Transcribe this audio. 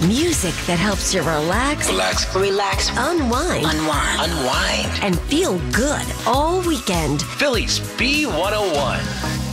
Music that helps you relax, unwind, and feel good all weekend. Phillies B101.